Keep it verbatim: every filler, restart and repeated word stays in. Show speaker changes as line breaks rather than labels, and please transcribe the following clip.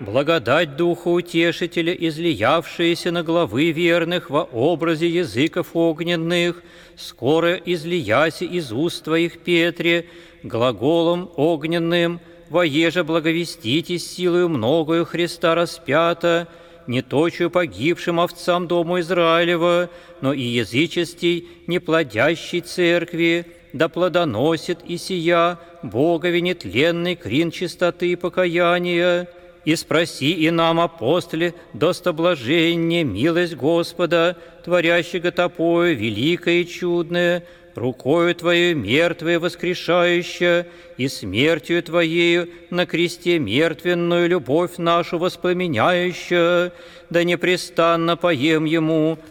благодать Духа Утешителя, излиявшаяся на главы верных во образе языков огненных, скоро излияся из уст Твоих, Петре, глаголом огненным, воеже благовестите силою многою Христа распята, не точию погибшим овцам дому Израилева, но и язычестей, неплодящей церкви, да плодоносит и сия Богови нетленный крин чистоты и покаяния. И спроси и нам, апостоле, достоблажение, милость Господа, творящего Топою великое и чудное, рукою Твоей мертвое воскрешающее, и смертью Твоею на кресте мертвенную любовь нашу воспламеняющая, да непрестанно поем Ему